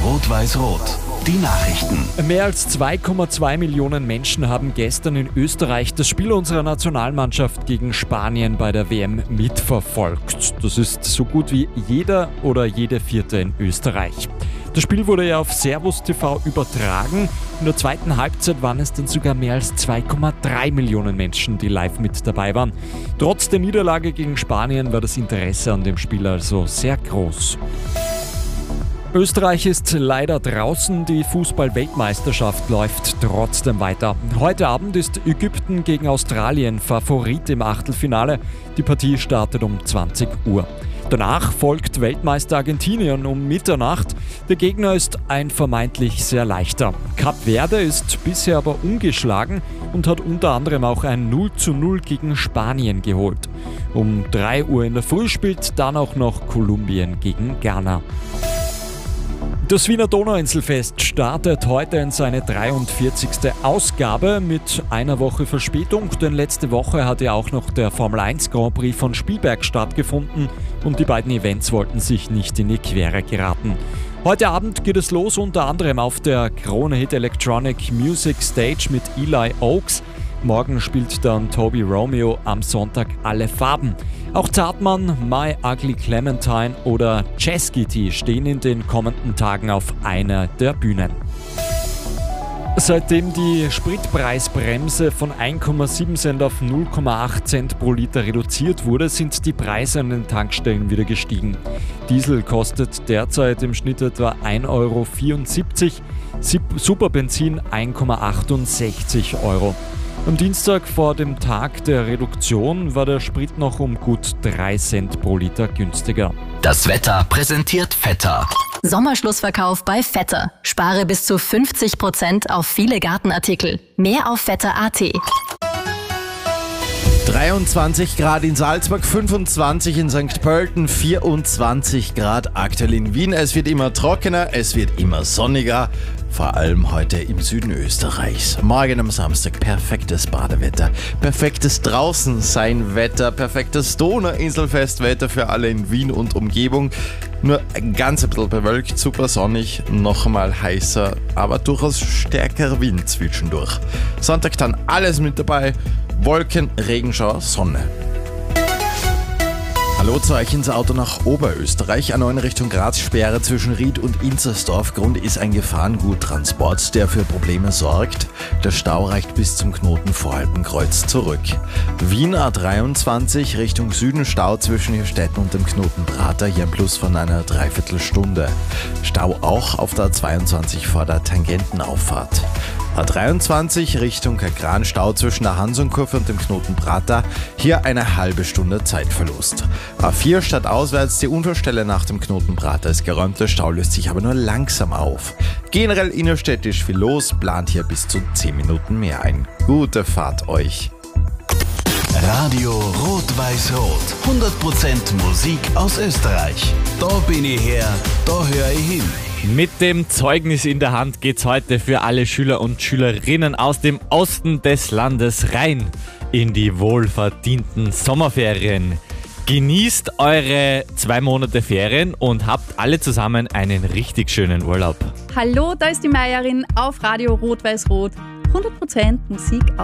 Rot-Weiß-Rot. Die Nachrichten. Mehr als 2,2 Millionen Menschen haben gestern in Österreich das Spiel unserer Nationalmannschaft gegen Spanien bei der WM mitverfolgt. Das ist so gut wie jeder oder jede Vierte in Österreich. Das Spiel wurde ja auf Servus TV übertragen. In der zweiten Halbzeit waren es dann sogar mehr als 2,3 Millionen Menschen, die live mit dabei waren. Trotz der Niederlage gegen Spanien war das Interesse an dem Spiel also sehr groß. Österreich ist leider draußen, die Fußball-Weltmeisterschaft läuft trotzdem weiter. Heute Abend ist Ägypten gegen Australien Favorit im Achtelfinale. Die Partie startet um 20 Uhr. Danach folgt Weltmeister Argentinien um Mitternacht. Der Gegner ist ein vermeintlich sehr leichter. Kap Verde ist bisher aber ungeschlagen und hat unter anderem auch ein 0:0 gegen Spanien geholt. Um 3 Uhr in der Früh spielt dann auch noch Kolumbien gegen Ghana. Das Wiener Donauinselfest startet heute in seine 43. Ausgabe mit einer Woche Verspätung, denn letzte Woche hat ja auch noch der Formel 1 Grand Prix von Spielberg stattgefunden und die beiden Events wollten sich nicht in die Quere geraten. Heute Abend geht es los unter anderem auf der Krone Hit Electronic Music Stage mit Eli Oaks. Morgen spielt dann Toby Romeo, am Sonntag Alle Farben. Auch Zartmann, My Ugly Clementine oder Cheskity stehen in den kommenden Tagen auf einer der Bühnen. Seitdem die Spritpreisbremse von 1,7 Cent auf 0,8 Cent pro Liter reduziert wurde, sind die Preise an den Tankstellen wieder gestiegen. Diesel kostet derzeit im Schnitt etwa 1,74 €, Superbenzin 1,68 €. Am Dienstag vor dem Tag der Reduktion war der Sprit noch um gut 3 Cent pro Liter günstiger. Das Wetter präsentiert Vetter. Sommerschlussverkauf bei Vetter. Spare bis zu 50% auf viele Gartenartikel. Mehr auf vetter.at. 23 Grad in Salzburg, 25 in St. Pölten, 24 Grad aktuell in Wien. Es wird immer trockener, es wird immer sonniger, vor allem heute im Süden Österreichs. Morgen am Samstag perfektes Badewetter, perfektes Draußensein-Wetter, perfektes Donauinselfestwetter für alle in Wien und Umgebung. Nur ganz ein bisschen bewölkt, super sonnig, noch einmal heißer, aber durchaus stärkerer Wind zwischendurch. Sonntag dann alles mit dabei. Wolken, Regenschauer, Sonne. Hallo zu euch ins Auto nach Oberösterreich. A9 Richtung Graz, Sperre zwischen Ried und Inzersdorf. Grund ist ein Gefahrguttransport, der für Probleme sorgt. Der Stau reicht bis zum Knoten Voralpenkreuz zurück. Wien A23 Richtung Süden, Stau zwischen Hirstetten und dem Knoten Prater, hier ein Plus von einer Dreiviertelstunde. Stau auch auf der A22 vor der Tangentenauffahrt. A23 Richtung Kagran, Stau zwischen der Hansonkurve und dem Knoten Prater, hier eine halbe Stunde Zeitverlust. A4 stadtauswärts, die Unfallstelle nach dem Knoten Prater ist geräumt, der Stau löst sich aber nur langsam auf. Generell innerstädtisch viel los, plant hier bis zu 10 Minuten mehr ein. Gute Fahrt euch! Radio Rot-Weiß-Rot. 100% Musik aus Österreich. Da bin ich her, da höre ich hin. Mit dem Zeugnis in der Hand geht's heute für alle Schüler und Schülerinnen aus dem Osten des Landes rein in die wohlverdienten Sommerferien. Genießt eure 2 Monate Ferien und habt alle zusammen einen richtig schönen Urlaub. Hallo, da ist die Meierin auf Radio Rot-Weiß-Rot. 100% Musik aus